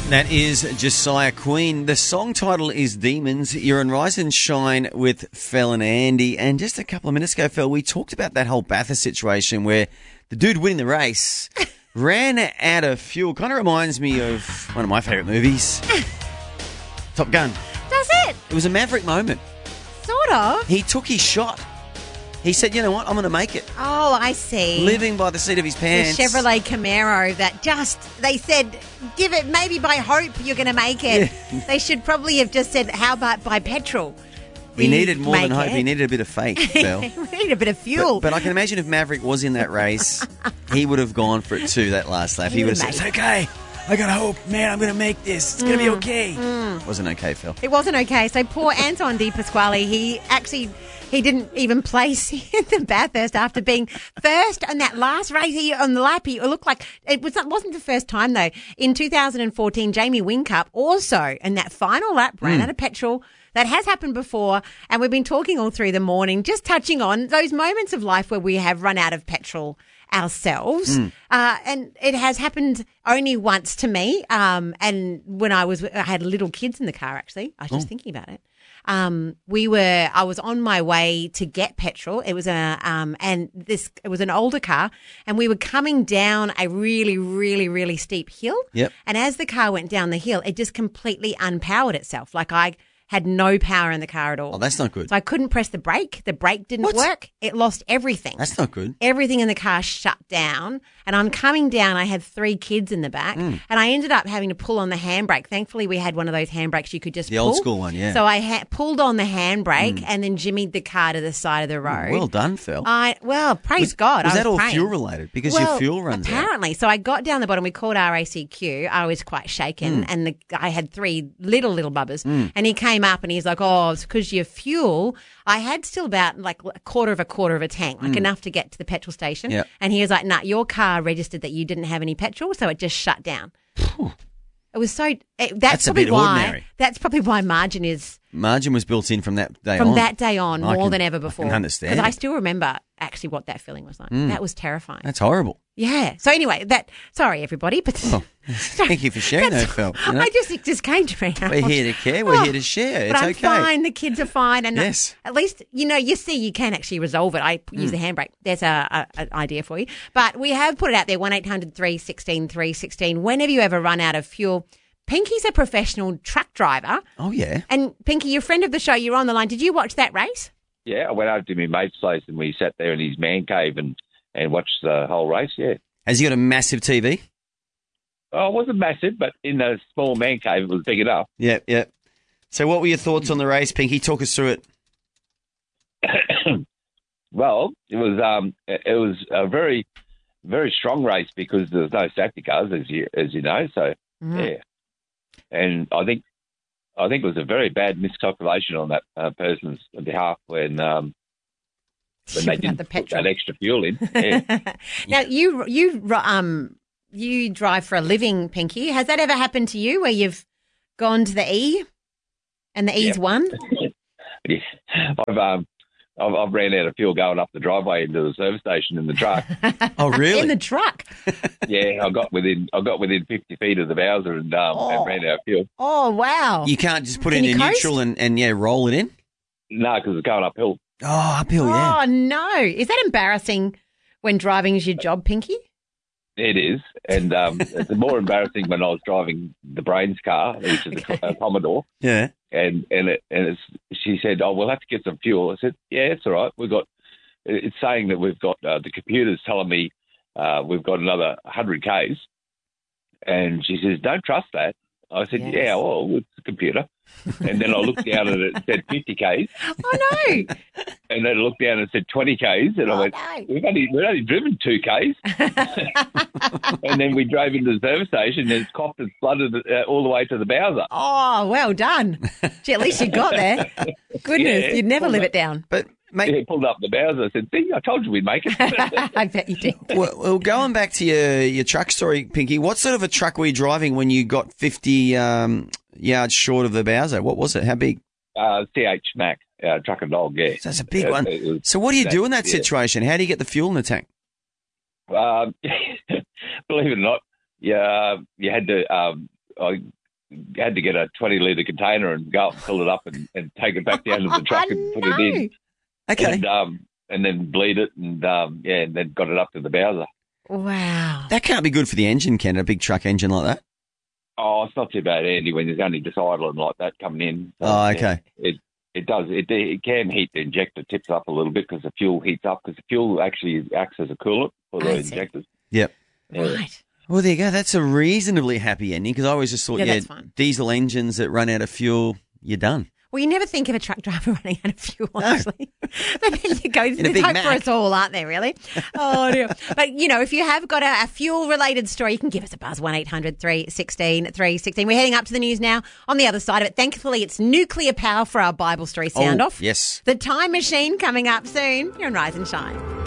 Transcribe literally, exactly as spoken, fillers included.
That is Josiah Queen. The song title is Demons. You're on Rise and Shine with Fel and Andy. And just a couple of minutes ago, Fel, we talked about that whole Bathurst situation where the dude winning the race ran out of fuel. Kind of reminds me of one of my favourite movies, Top Gun. Does it? It was a maverick moment. Sort of. He took his shot. He said, you know what, I'm going to make it. Oh, I see. Living by the seat of his pants. The Chevrolet Camaro that just, they said, give it, maybe by hope you're going to make it. Yeah. They should probably have just said, how about by petrol? He needed more than hope. It? He needed a bit of faith, Phil. He needed a bit of fuel. But, but I can imagine if Maverick was in that race, he would have gone for it too, that last lap. He, he would have said, it's okay. I got hope. Man, I'm going to make this. It's going to mm, be okay. Mm. It wasn't okay, Phil. It wasn't okay. So poor Anton De Pasquale, he actually... He didn't even place in the Bathurst after being first on that last race he, on the lap. He looked like it was, wasn't the first time, though. In two thousand fourteen, Jamie Whincup also in that final lap ran mm. out of petrol. That has happened before, and we've been talking all through the morning, just touching on those moments of life where we have run out of petrol ourselves. Mm. Uh, and it has happened only once to me. Um, and when I was, I had little kids in the car, actually. I was just oh. thinking about it. Um, we were, I was on my way to get petrol. It was a, um, and this, it was an older car, and we were coming down a really, really, really steep hill. Yep. And as the car went down the hill, it just completely unpowered itself. Like I had no power in the car at all. Oh, that's not good. So I couldn't press the brake. The brake didn't what? work. It lost everything. That's not good. Everything in the car shut down. And I'm coming down. I had three kids in the back. Mm. And I ended up having to pull on the handbrake. Thankfully, we had one of those handbrakes you could just the pull. The old school one, yeah. So I ha- pulled on the handbrake mm. and then jimmied the car to the side of the road. Well done, Phil. I Well, praise was, God. Was I that was all praying. fuel related? Because well, your fuel runs apparently. out. Apparently. So I got down the bottom. We called R A C Q. I was quite shaken. Mm. And the, I had three little, little bubbers. Mm. And he came up and he's like, oh, it's because your fuel. I had still about like a quarter of a quarter of a tank, like mm. enough to get to the petrol station. Yep. And he was like, nah, your car registered that you didn't have any petrol, so it just shut down. It was so. It, that's, that's probably a bit why. Ordinary. That's probably why margin is. Margin was built in from that day from on. From that day on, I more can, than ever before. I can understand. Because I still remember actually what that feeling was like. Mm. That was terrifying. That's horrible. Yeah. So anyway, that. Sorry, everybody, but oh, thank you for sharing that, Phil. You know? I just it just came to me. We're here to care. We're oh, here to share. It's but I'm okay. fine. The kids are fine, and yes. at least you know you see you can actually resolve it. I use mm. the handbrake. There's a, a an idea for you. But we have put it out there: one eight hundred three one six three one six. Whenever you ever run out of fuel. Pinky's a professional truck driver. Oh, yeah. And Pinky, you're a friend of the show. You're on the line. Did you watch that race? Yeah, I went over to my mate's place and we sat there in his man cave and, and watched the whole race, yeah. Has he got a massive T V? Oh, it wasn't massive, but in a small man cave it was big enough. Yeah, yeah. So what were your thoughts on the race, Pinky? Talk us through it. Well, it was um, it was a very, very strong race because there was no safety cars, as you as you know, so, mm-hmm. yeah. And I think I think it was a very bad miscalculation on that uh, person's behalf when um, when they didn't the put that extra fuel in. Yeah. Now you you um you drive for a living, Pinky. Has that ever happened to you where you've gone to the E and the E's yep. won? Yeah. I've um I've, I've ran out of fuel going up the driveway into the service station in the truck. Oh, really? In the truck? Yeah, I got within I got within fifty feet of the Bowser and, um, oh. and ran out of fuel. Oh, wow. You can't just put Can it in coast? neutral and, and, yeah, roll it in? No, because it's going uphill. Oh, uphill, yeah. Oh, no. Is that embarrassing when driving is your job, Pinky? It is, and um, it's more embarrassing when I was driving the Brains car, which is okay. a, a Commodore. Yeah. And and it, and it's, she said, "Oh, we'll have to get some fuel." I said, "Yeah, it's all right. We've got." It's saying that we've got uh, the computer's telling me uh, we've got another one hundred kays, and she says, "Don't trust that." I said, yes. "Yeah, well, it's a computer." And then I looked down and it said fifty kays. Oh no! And then I looked down and it said twenty kays, and oh, I went, no. "We've only we've only driven two kays." And then we drove into the service station, and it's coughed and flooded uh, all the way to the Bowser. Oh, well done! Gee, at least you got there. Goodness, yeah, you'd never live up, it down. But mate, yeah, pulled up the Bowser. I said, "See, I told you we'd make it." I bet you did. Well, well, going back to your your truck story, Pinky, what sort of a truck were you driving when you got fifty um, yards short of the Bowser? What was it? How big? Uh, C H Mac, uh, truck and dog, yeah. So that's a big uh, one. Was, so what do you that, do in that yeah. situation? How do you get the fuel in the tank? Um, believe it or not, yeah, you had to um, I had to get a twenty litre container and go up and fill it up and, and take it back down to the truck and put no. it in. Okay. And, um, and then bleed it and, um, yeah, and then got it up to the Bowser. Wow. That can't be good for the engine, can it? A big truck engine like that? Oh, it's not too bad, Andy, when there's only just idling like that coming in. So, Oh, okay. Yeah, it it does. It, it can heat the injector tips up a little bit because the fuel heats up because the fuel actually acts as a coolant for the I see. injectors. Yep. Yeah. Right. Well, there you go. That's a reasonably happy ending because I always just thought, Yeah, yeah, that's fine. diesel engines that run out of fuel, you're done. Well, you never think of a truck driver running out of fuel, actually. But then you go, In a there's Big hope for Mac. us all, aren't there, really? Oh, dear. But, you know, if you have got a, a fuel-related story, you can give us a buzz, one eight hundred three one six three one six. We're heading up to the news now. On the other side of it, thankfully, it's nuclear power for our Bible story sound-off. Oh, yes. The Time Machine coming up soon. You're on Rise and Shine.